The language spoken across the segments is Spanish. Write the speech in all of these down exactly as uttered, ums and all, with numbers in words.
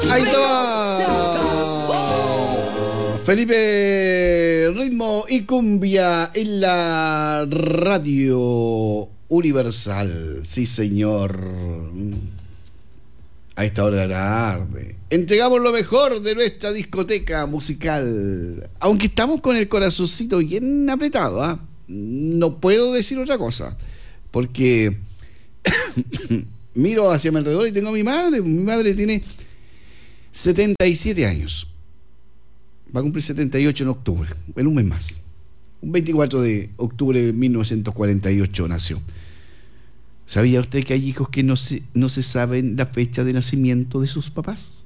Ahí estaba Felipe, ritmo y cumbia en la radio universal. Sí, señor. A esta hora de la tarde entregamos lo mejor de nuestra discoteca musical. Aunque estamos con el corazoncito bien apretado, ¿eh? No puedo decir otra cosa, porque miro hacia mi alrededor y tengo a mi madre. Mi madre tiene setenta y siete años. Va a cumplir setenta y ocho en octubre, en un mes más. Un veinticuatro de octubre de mil novecientos cuarenta y ocho nació. ¿Sabía usted que hay hijos que no se, no se saben la fecha de nacimiento de sus papás?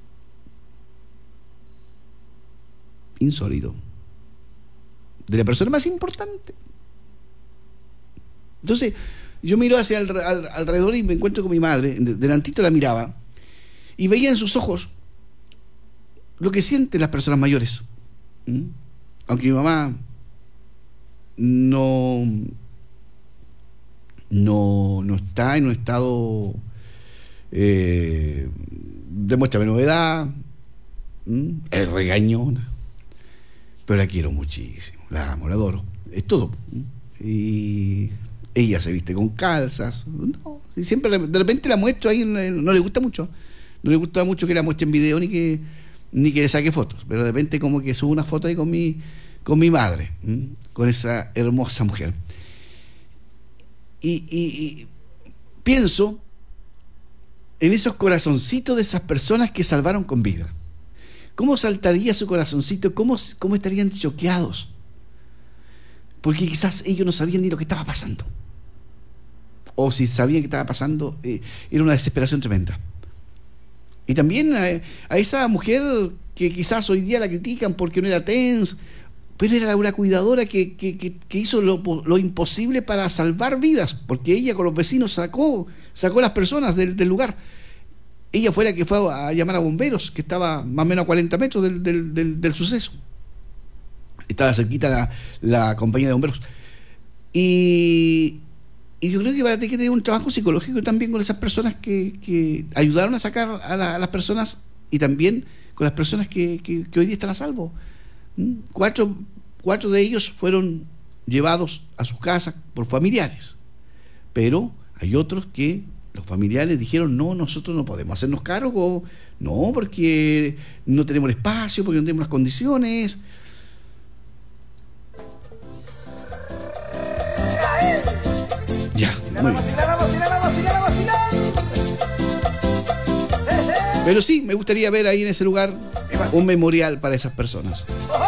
Insólito. De la persona más importante. Entonces, yo miro hacia el, al, alrededor y me encuentro con mi madre. Delantito la miraba y veía en sus ojos lo que sienten las personas mayores. ¿Mm? Aunque mi mamá no... No, no está en un estado eh, demuestra menor edad, ¿m? Es regañona, pero la quiero muchísimo, la amo, la adoro, es todo. ¿M? Y ella se viste con calzas, no, y siempre de repente la muestro ahí, no le gusta mucho, no le gusta mucho que la muestre en video ni que ni que le saque fotos, pero de repente como que subo una foto ahí con mi con mi madre, ¿m? Con esa hermosa mujer. Y, y, y pienso en esos corazoncitos de esas personas que salvaron con vida. ¿Cómo saltaría su corazoncito? ¿Cómo, cómo estarían choqueados? Porque quizás ellos no sabían ni lo que estaba pasando. O si sabían que estaba pasando, eh, era una desesperación tremenda. Y también a, a esa mujer que quizás hoy día la critican porque no era TENS, pero era una cuidadora que, que, que, que hizo lo, lo imposible para salvar vidas, porque ella con los vecinos sacó sacó a las personas del, del lugar. Ella fue la que fue a llamar a bomberos, que estaba más o menos a cuarenta metros del, del, del, del suceso. Estaba cerquita la, la compañía de bomberos. Y, y yo creo que van a tener que tener un trabajo psicológico también con esas personas que, que ayudaron a sacar a, la, a las personas, y también con las personas que, que, que hoy día están a salvo. Cuatro, cuatro de ellos fueron llevados a sus casas por familiares, pero hay otros que los familiares dijeron: no, nosotros no podemos hacernos cargo, no, porque no tenemos el espacio, porque no tenemos las condiciones. Ya, muy bien. Pero sí, me gustaría ver ahí en ese lugar un memorial para esas personas.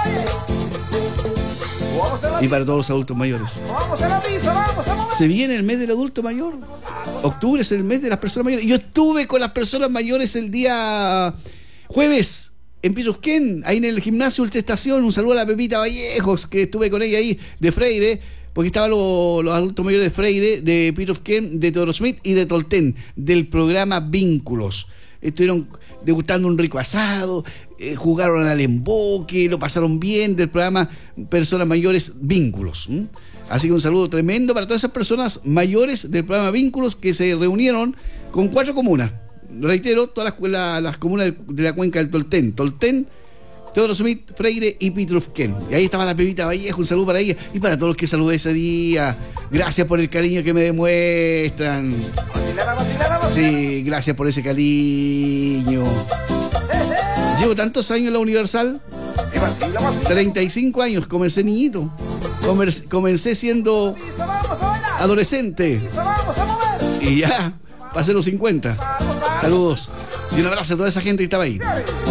Y para todos los adultos mayores. Se viene el mes del adulto mayor. Octubre es el mes de las personas mayores. Yo estuve con las personas mayores el día jueves en Pirusquén, ahí en el gimnasio Ultra Estación. Un saludo a la Pepita Vallejos, que estuve con ella ahí, de Freire, porque estaban los, los adultos mayores de Freire, de Pirusquén, de Teodoro Smith y de Tolten, del programa Vínculos. Estuvieron degustando un rico asado, eh, jugaron al emboque, lo pasaron bien, del programa Personas Mayores Vínculos. ¿m? Así que un saludo tremendo para todas esas personas mayores del programa Vínculos que se reunieron con cuatro comunas. Reitero, todas las, la, las comunas de, de la cuenca del Tolten. Tolten, Teodoro Smith, Freire y Pitrufquén. Y ahí estaba la Pepita Vallejo, un saludo para ella y para todos los que saludé ese día. Gracias por el cariño que me demuestran. Sí, gracias por ese cariño. Llevo tantos años en la Universal. treinta y cinco años, comencé niñito. Comencé siendo adolescente. Y ya pasé los cincuenta. Saludos. Y un abrazo a toda esa gente que estaba ahí.